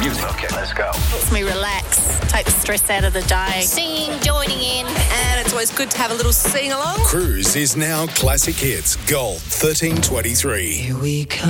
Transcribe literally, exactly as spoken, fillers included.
music. Okay, let's go. Helps me relax, take the stress out of the day. Singing, joining in. And it's always good to have a little sing-along. Cruise is now Classic Hits Gold thirteen twenty-three. Here we come.